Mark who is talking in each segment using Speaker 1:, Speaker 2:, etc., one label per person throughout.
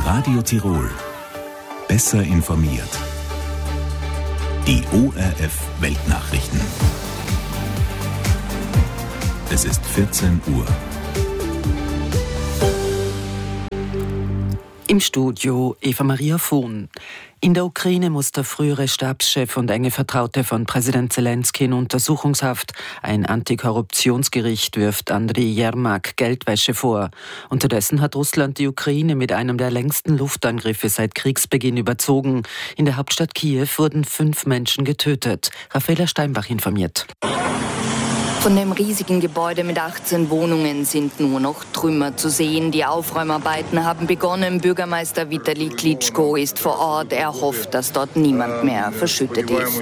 Speaker 1: Radio Tirol. Besser informiert. Die ORF Weltnachrichten. Es ist 14 Uhr.
Speaker 2: Im Studio Eva Maria Vohn. In der Ukraine muss der frühere Stabschef und enge Vertraute von Präsident Zelensky in Untersuchungshaft. Ein Antikorruptionsgericht wirft Andriy Jermak Geldwäsche vor. Unterdessen hat Russland die Ukraine mit einem der längsten Luftangriffe seit Kriegsbeginn überzogen. In der Hauptstadt Kiew wurden 5 Menschen getötet. Raffaela Steinbach informiert.
Speaker 3: Von dem riesigen Gebäude mit 18 Wohnungen sind nur noch Trümmer zu sehen. Die Aufräumarbeiten haben begonnen. Bürgermeister Vitali Klitschko ist vor Ort. Er hofft, dass dort niemand mehr verschüttet ist.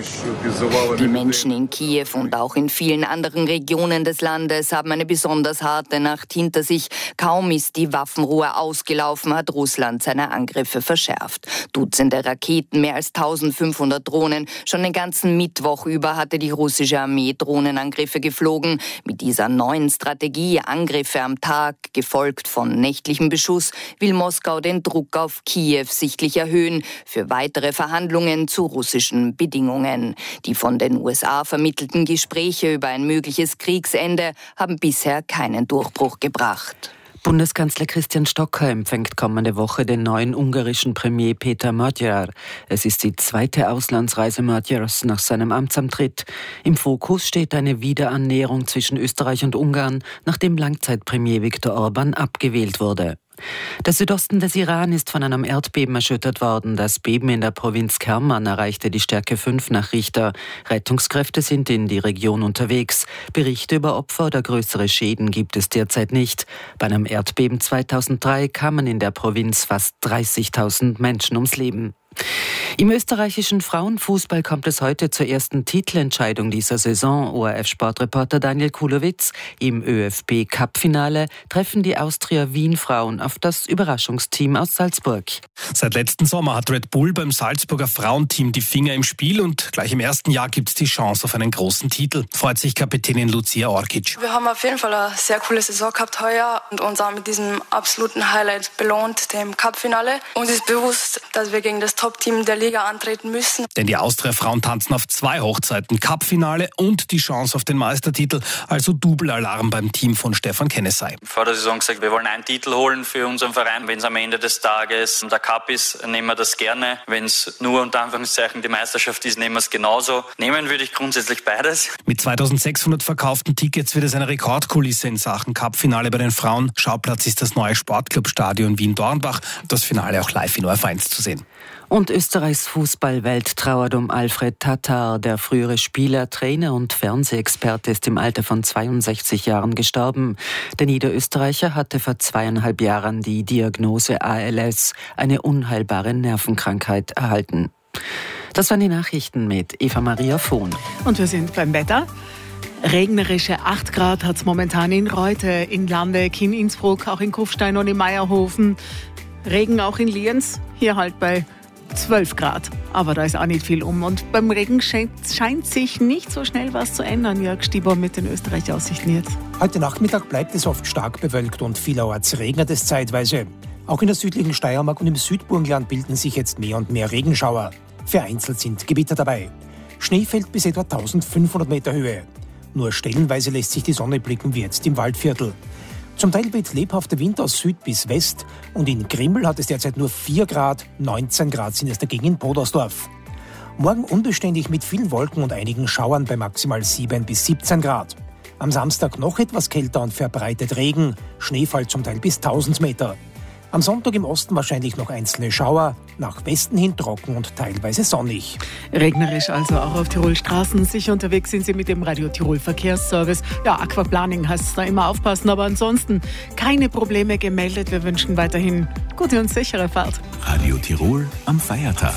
Speaker 3: Die Menschen in Kiew und auch in vielen anderen Regionen des Landes haben eine besonders harte Nacht hinter sich. Kaum ist die Waffenruhe ausgelaufen, hat Russland seine Angriffe verschärft. Dutzende Raketen, mehr als 1500 Drohnen. Schon den ganzen Mittwoch über hatte die russische Armee Drohnenangriffe geflogen. Mit dieser neuen Strategie, Angriffe am Tag, gefolgt von nächtlichem Beschuss, will Moskau den Druck auf Kiew sichtlich erhöhen für weitere Verhandlungen zu russischen Bedingungen. Die von den USA vermittelten Gespräche über ein mögliches Kriegsende haben bisher keinen Durchbruch gebracht.
Speaker 2: Bundeskanzler Christian Stocker empfängt kommende Woche den neuen ungarischen Premier Péter Magyar. Es ist die zweite Auslandsreise Magyars nach seinem Amtsantritt. Im Fokus steht eine Wiederannäherung zwischen Österreich und Ungarn, nachdem Langzeitpremier Viktor Orbán abgewählt wurde. Der Südosten des Iran ist von einem Erdbeben erschüttert worden. Das Beben in der Provinz Kerman erreichte die Stärke 5 nach Richter. Rettungskräfte sind in die Region unterwegs. Berichte über Opfer oder größere Schäden gibt es derzeit nicht. Bei einem Erdbeben 2003 kamen in der Provinz fast 30.000 Menschen ums Leben. Im österreichischen Frauenfußball kommt es heute zur ersten Titelentscheidung dieser Saison. ORF-Sportreporter Daniel Kulowitz. Im ÖFB-Cup-Finale treffen die Austria-Wien-Frauen auf das Überraschungsteam aus Salzburg.
Speaker 4: Seit letzten Sommer hat Red Bull beim Salzburger Frauenteam die Finger im Spiel und gleich im ersten Jahr gibt es die Chance auf einen großen Titel, freut sich Kapitänin Lucia Orkic.
Speaker 5: Wir haben auf jeden Fall eine sehr coole Saison gehabt heuer und uns auch mit diesem absoluten Highlight belohnt, dem Cup-Finale. Uns ist bewusst, dass wir gegen das Top-Team der Liga antreten müssen.
Speaker 4: Denn die Austria-Frauen tanzen auf 2 Hochzeiten, Cup-Finale und die Chance auf den Meistertitel, also Double-Alarm beim Team von Stefan Kennesey.
Speaker 6: Vor der Saison gesagt, wir wollen einen Titel holen für unseren Verein. Wenn es am Ende des Tages der Cup ist, nehmen wir das gerne. Wenn es nur unter Anführungszeichen die Meisterschaft ist, nehmen wir es genauso. Nehmen würde ich grundsätzlich beides.
Speaker 4: Mit 2600 verkauften Tickets wird es eine Rekordkulisse in Sachen Cup-Finale bei den Frauen. Schauplatz ist das neue Sportclub-Stadion Wien-Dornbach. Das Finale auch live in ORF1 zu sehen.
Speaker 2: Und Österreichs Fußballwelt trauert um Alfred Tatar. Der frühere Spieler, Trainer und Fernsehexperte ist im Alter von 62 Jahren gestorben. Der Niederösterreicher hatte vor 2,5 Jahren die Diagnose ALS, eine unheilbare Nervenkrankheit, erhalten. Das waren die Nachrichten mit Eva Maria Vohn.
Speaker 7: Und wir sind beim Wetter. Regnerische 8 Grad hat es momentan in Reute, in Landeck, in Innsbruck, auch in Kufstein und in Meierhofen. Regen auch in Lienz, hier halt bei 12 Grad. Aber da ist auch nicht viel um. Und beim Regen scheint sich nicht so schnell was zu ändern. Jörg Stieber mit den Österreich-Aussichten jetzt.
Speaker 8: Heute Nachmittag bleibt es oft stark bewölkt und vielerorts regnet es zeitweise. Auch in der südlichen Steiermark und im Südburgenland bilden sich jetzt mehr und mehr Regenschauer. Vereinzelt sind Gewitter dabei. Schnee fällt bis etwa 1500 Meter Höhe. Nur stellenweise lässt sich die Sonne blicken wie jetzt im Waldviertel. Zum Teil weht lebhafter Wind aus Süd bis West und in Grimmel hat es derzeit nur 4 Grad, 19 Grad sind es dagegen in Podersdorf. Morgen unbeständig mit vielen Wolken und einigen Schauern bei maximal 7 bis 17 Grad. Am Samstag noch etwas kälter und verbreitet Regen, Schneefall zum Teil bis 1000 Meter. Am Sonntag im Osten wahrscheinlich noch einzelne Schauer, nach Westen hin trocken und teilweise sonnig.
Speaker 7: Regnerisch also auch auf Tirol Straßen. Sicher unterwegs sind Sie mit dem Radio Tirol Verkehrsservice. Ja, Aquaplaning heißt es da, immer aufpassen, aber ansonsten keine Probleme gemeldet. Wir wünschen weiterhin gute und sichere Fahrt.
Speaker 1: Radio Tirol am Feiertag.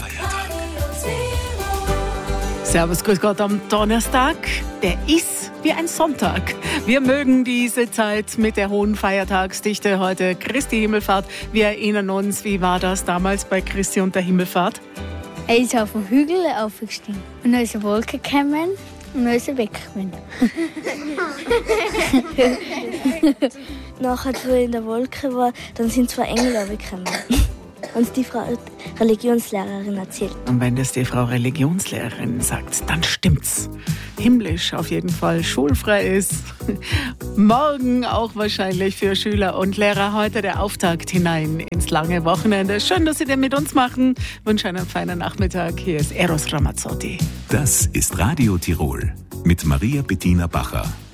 Speaker 7: Servus, grüß Gott am Donnerstag. Der ist wie ein Sonntag. Wir mögen diese Zeit mit der hohen Feiertagsdichte. Heute Christi Himmelfahrt. Wir erinnern uns, wie war das damals bei Christi und der Himmelfahrt?
Speaker 9: Er ist auf den Hügel aufgestiegen. Und dann ist eine Wolke gekommen und dann ist er weggekommen. Nachher, als er in der Wolke war, dann sind 2 Engel runtergekommen. uns die Frau Religionslehrerin erzählt.
Speaker 7: Und wenn das die Frau Religionslehrerin sagt, dann stimmt's. Himmlisch auf jeden Fall schulfrei ist. Morgen auch wahrscheinlich für Schüler und Lehrer heute der Auftakt hinein ins lange Wochenende. Schön, dass Sie den mit uns machen. Ich wünsche einen feinen Nachmittag. Hier ist Eros Ramazzotti.
Speaker 1: Das ist Radio Tirol mit Maria Bettina Bacher.